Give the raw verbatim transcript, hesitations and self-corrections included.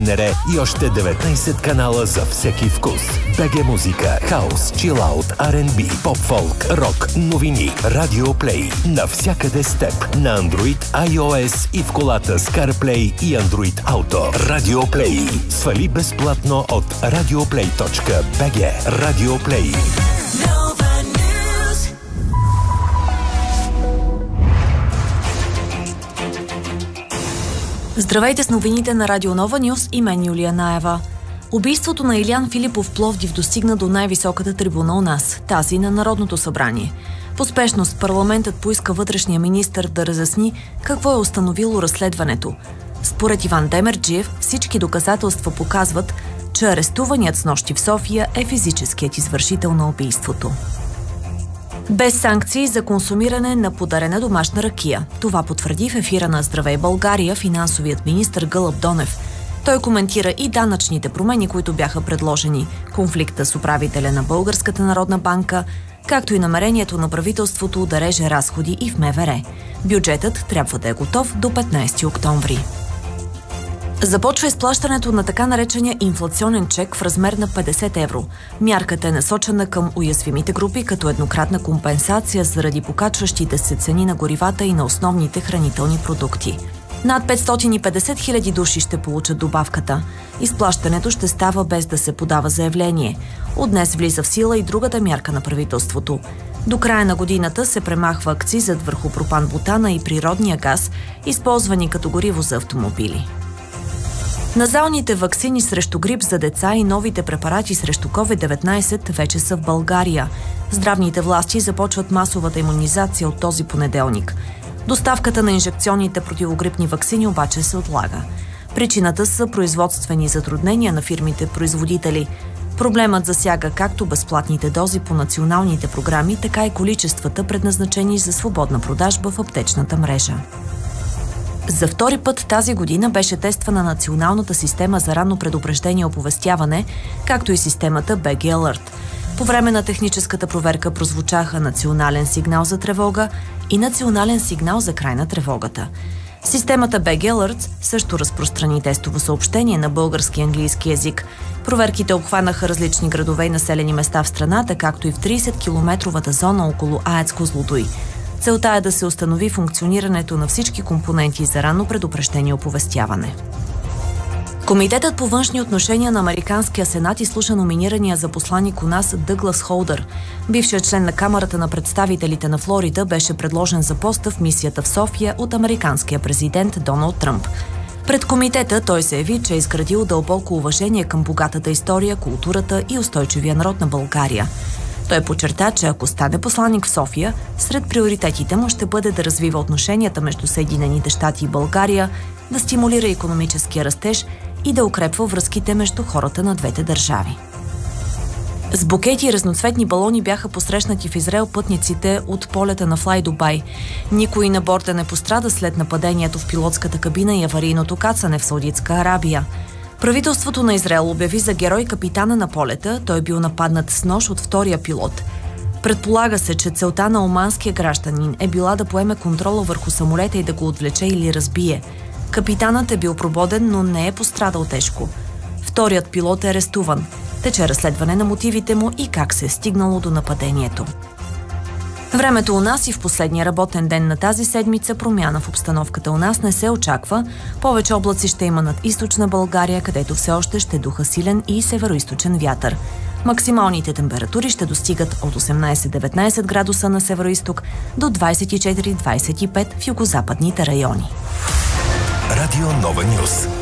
Нере и още деветнайсет канала за всеки вкус. БГ музика, хаус, чилаут, ар енд би, поп-фолк, рок, новини, Радио Плей. Навсякъде с теб. На Android, iOS и в колата с CarPlay и Android Auto. Радио Плей. Свали безплатно от радиоплей точка би джи. Радио Плей. Здравейте с новините на Радио Нова Нюс и мен Юлия Наева. Убийството на Илиян Филипов в Пловдив достигна до най-високата трибуна у нас, тази на Народното събрание. По спешност парламентът поиска вътрешния министър да разясни какво е установило разследването. Според Иван Демерджиев, всички доказателства показват, че арестуваният снощи в София е физическият извършител на убийството. Без санкции за консумиране на подарена домашна ракия. Това потвърди в ефира на Здравей България финансовият министър Гълъб Донев. Той коментира и данъчните промени, които бяха предложени, конфликта с управителя на Българската народна банка, както и намерението на правителството да реже разходи и в МВР. Бюджетът трябва да е готов до петнайсети октомври. Започва изплащането на така наречения инфлационен чек в размер на петдесет евро. Мярката е насочена към уязвимите групи като еднократна компенсация заради покачващите се цени на горивата и на основните хранителни продукти. Над петстотин и петдесет хиляди души ще получат добавката. Изплащането ще става без да се подава заявление. От днес влиза в сила и другата мярка на правителството. До края на годината се премахва акцизът върху пропан-бутана и природния газ, използвани като гориво за автомобили. Назалните ваксини срещу грип за деца и новите препарати срещу ковид деветнайсет вече са в България. Здравните власти започват масовата имунизация от този понеделник. Доставката на инжекционните противогрипни ваксини обаче се отлага. Причината са производствени затруднения на фирмите-производители. Проблемът засяга както безплатните дози по националните програми, така и количествата, предназначени за свободна продажба в аптечната мрежа. За втори път тази година беше тествана националната система за ранно предупреждение и оповестяване, както и системата би джи Alert. По време на техническата проверка прозвучаха национален сигнал за тревога и национален сигнал за край на тревогата. Системата би джи Alert също разпространи тестово съобщение на български и английски език. Проверките обхванаха различни градове и населени места в страната, както и в трийсеткилометровата зона около АЕЦ Козлодуй. Целта е да се установи функционирането на всички компоненти за ранно предупреждение и оповестяване. Комитетът по външни отношения на Американския сенат изслуша номинирания за посланик у нас Дъглас Холдър. Бившият член на Камарата на представителите на Флорида беше предложен за поста в мисията в София от американския президент Доналд Тръмп. Пред комитета той заяви, че е изградил дълбоко уважение към богатата история, културата и устойчивия народ на България. Той подчерта, че ако стане посланик в София, сред приоритетите му ще бъде да развива отношенията между Съединените щати и България, да стимулира икономическия растеж и да укрепва връзките между хората на двете държави. С букети и разноцветни балони бяха посрещнати в Израел пътниците от полета на Fly Dubai. Никой на борда не пострада след нападението в пилотската кабина и аварийното кацане в Саудитска Арабия. Правителството на Израел обяви за герой капитана на полета, той бил нападнат с нож от втория пилот. Предполага се, че целта на оманския гражданин е била да поеме контрола върху самолета и да го отвлече или разбие. Капитанът е бил прободен, но не е пострадал тежко. Вторият пилот е арестуван. Тече разследване на мотивите му и как се е стигнало до нападението. Времето у нас и в последния работен ден на тази седмица промяна в обстановката у нас не се очаква. Повече облаци ще има над източна България, където все още ще духа силен и североизточен вятър. Максималните температури ще достигат от осемнайсет-деветнайсет градуса на североизток до двайсет и четири-двайсет и пет в югозападните райони. Радио Нова Нюс.